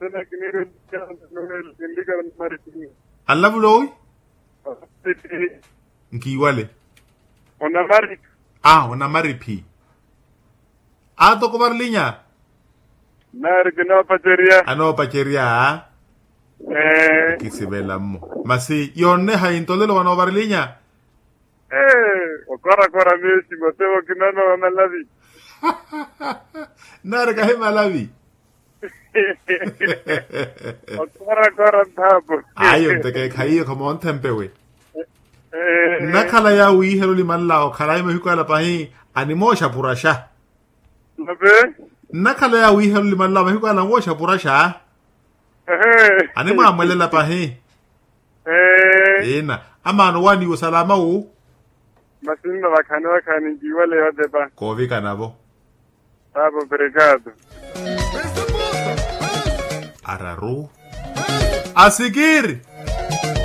tena kinero ndika maritimi. Alla buloy? Nkiwale. Ona mari. Ona maripi. To ko barlinya. Nar gno pacheria. Ano pacheria. Kisibela mo. Masi yonne ha intolelo wano barlinya. Okora mesi moteo kinano malavi. Nar kahe malavi. Okora thapo. Ayo teke khaiyo kamo tempewe. Nakala ya wi helo limalla o khala me hukala pahi animo shapurasha. Nabe? Nakala ya wi helo limalla me hukala ngo shapurasha. Animo amelela pahi. Ena amano wani usalama u. Masinda wakani njiwale yote ba. Kovi kanabo. Tabo obrigado. Araru. A seguir.